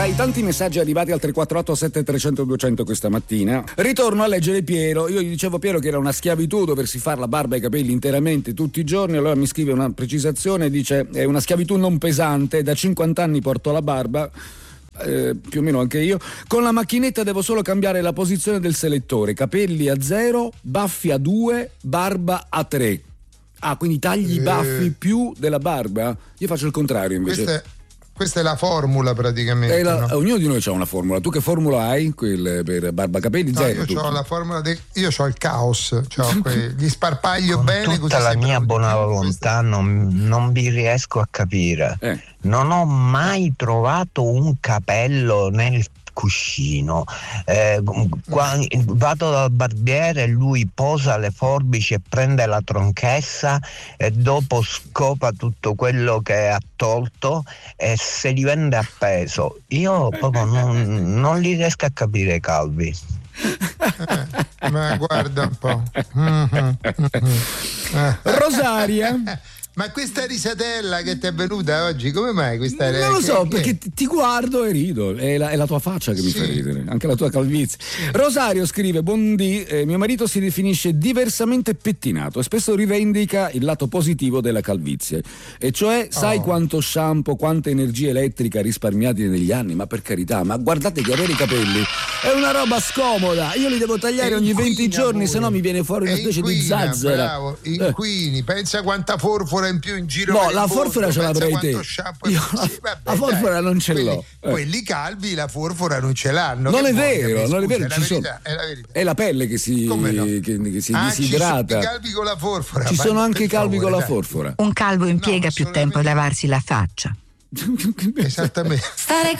Tra i tanti messaggi arrivati al 348 7300 200 questa mattina, ritorno a leggere Piero. Io gli dicevo Piero che era una schiavitù doversi fare la barba e i capelli interamente tutti i giorni, allora mi scrive una precisazione, dice è una schiavitù non pesante, da 50 anni porto la barba, più o meno anche io, con la macchinetta devo solo cambiare la posizione del selettore, capelli a 0, baffi a 2, barba a 3. Ah, quindi tagli i baffi più della barba? Io faccio il contrario invece. Questa è la formula praticamente. No? Ognuno di noi ha una formula. Tu che formula hai? Per barba capelli? No, zero. Io ho la formula io ho il caos, gli sparpaglio bene. Con tutta la mia buona volontà non vi riesco a capire. Non ho mai trovato un capello nel cuscino. Vado dal barbiere, lui posa le forbici e prende la tronchessa e dopo scopa tutto quello che ha tolto e se li vende appeso. Io proprio non li riesco a capire, Calvi. Ma guarda un po'. Rosaria. Ma questa risatella che ti è venuta oggi, come mai questa? Non lo so, perché ti guardo e rido, è la tua faccia che mi fa ridere, anche la tua calvizie. Rosario scrive: buondì, mio marito si definisce diversamente pettinato e spesso rivendica il lato positivo della calvizie, e cioè sai quanto shampoo, quanta energia elettrica risparmiati negli anni, ma per carità, ma guardate che avere i capelli è una roba scomoda, io li devo tagliare ogni 20 giorni, se no mi viene fuori una specie di zazzera. Bravo, inquini, pensa quanta forfora in più in giro. No, la forfora ce l'avrei te. La forfora non ce l'ho. Quelli calvi la forfora non ce l'hanno. Non è vero, non è vero. È la verità. È la pelle che si disidrata. Ci sono i calvi con la forfora. Ci sono anche i calvi con la forfora. Un calvo impiega più tempo a lavarsi la faccia. Esattamente.